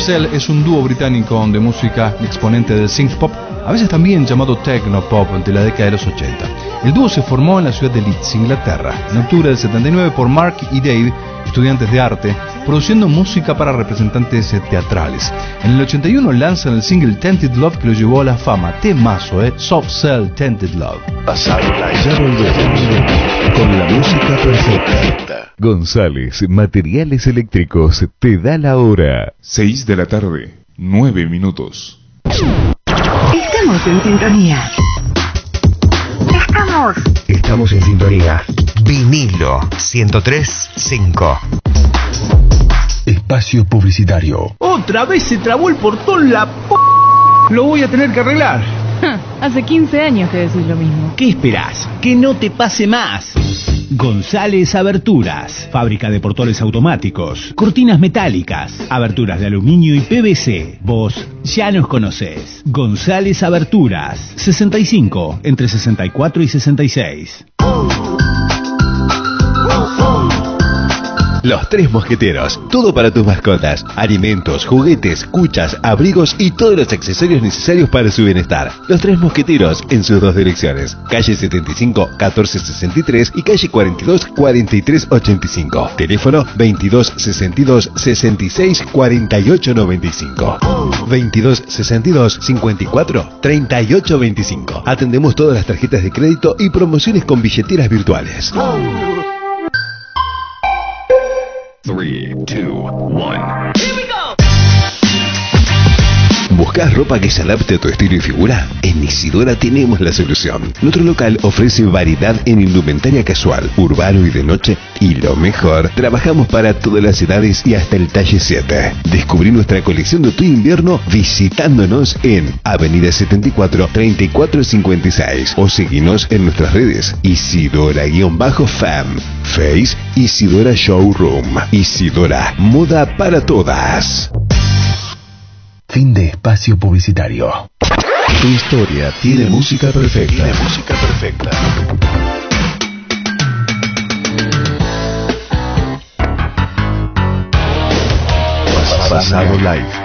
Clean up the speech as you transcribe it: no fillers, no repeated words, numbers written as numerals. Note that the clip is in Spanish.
Cell es un dúo británico de música exponente del synth pop, a veces también llamado techno pop, de la década de los 80. El dúo se formó en la ciudad de Leeds, Inglaterra, en octubre del 79 por Mark y Dave, estudiantes de arte, produciendo música para representantes teatrales. En el 81 lanzan el single Tainted Love, que lo llevó a la fama. Temazo, Soft Cell Tainted Love. Pasado Live. Ya volvemos con la música perfecta. González Materiales Eléctricos te da la hora. 6 de la tarde, 9 minutos. Estamos en sintonía. Estamos en sintonía. Vinilo 103.5. Espacio publicitario. Otra vez se trabó el portón, la p... Lo voy a tener que arreglar. Hace 15 años que decís lo mismo. ¿Qué esperás? Que no te pase más. González Aberturas, fábrica de portones automáticos, cortinas metálicas, aberturas de aluminio y PVC. Vos ya nos conocés. González Aberturas, 65, entre 64 y 66. Los Tres Mosqueteros, todo para tus mascotas, alimentos, juguetes, cuchas, abrigos y todos los accesorios necesarios para su bienestar. Los Tres Mosqueteros en sus dos direcciones, calle 75 1463 y calle 42 4385. Teléfono 22 62 66 48 95. 22 62 54 38 25. Atendemos todas las tarjetas de crédito y promociones con billeteras virtuales. 3, 2, 1. ¿Buscas ropa que se adapte a tu estilo y figura? En Isidora tenemos la solución. Nuestro local ofrece variedad en indumentaria casual, urbano y de noche. Y lo mejor, trabajamos para todas las edades y hasta el talle 7. Descubrí nuestra colección de otoño-invierno visitándonos en Avenida 74 3456 o seguinos en nuestras redes Isidora-FAM, Face Isidora Showroom. Isidora, moda para todas. Fin de espacio publicitario. Tu historia tiene música perfecta. Tiene música perfecta. Pasado Live.